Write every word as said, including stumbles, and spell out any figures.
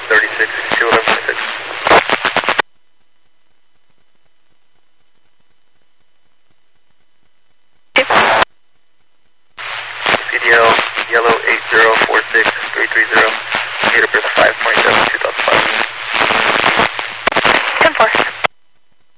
thirty-six, two eleven point six. C D L, yellow eight zero four six three three zero.